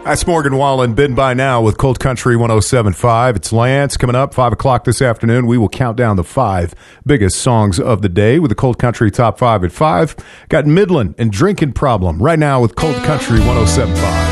That's Morgan Wallen, Been By Now with Cold Country 107.5. It's Lance coming up 5 o'clock this afternoon. We will count down the 5 biggest songs of the day with the Cold Country Top 5 at 5. Got Midland and Drinking Problem right now with Cold Country 107.5.